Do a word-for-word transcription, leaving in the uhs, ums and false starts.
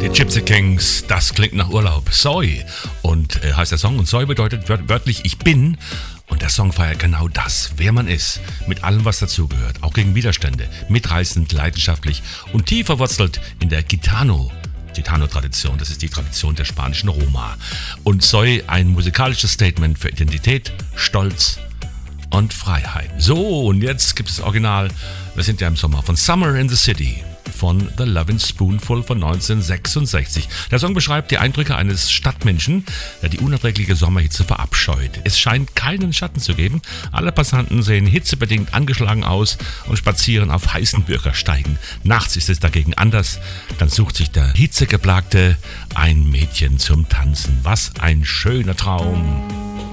Gypsy Kings, das klingt nach Urlaub. Soy und äh, heißt der Song, und Soy bedeutet wört- wörtlich ich bin, und der Song feiert genau das, wer man ist, mit allem was dazugehört, auch gegen Widerstände, mitreißend, leidenschaftlich und tief verwurzelt in der Gitano. Gitano-Tradition, das ist die Tradition der spanischen Roma. Und Soy ein musikalisches Statement für Identität, Stolz und Freiheit. So, und jetzt gibt es das Original, wir sind ja im Sommer, von Summer in the City von The Lovin' Spoonful von neunzehnhundertsechsundsechzig. Der Song beschreibt die Eindrücke eines Stadtmenschen, der die unerträgliche Sommerhitze verabscheut. Es scheint keinen Schatten zu geben. Alle Passanten sehen hitzebedingt angeschlagen aus und spazieren auf heißen Bürgersteigen. Nachts ist es dagegen anders. Dann sucht sich der Hitzegeplagte ein Mädchen zum Tanzen. Was ein schöner Traum.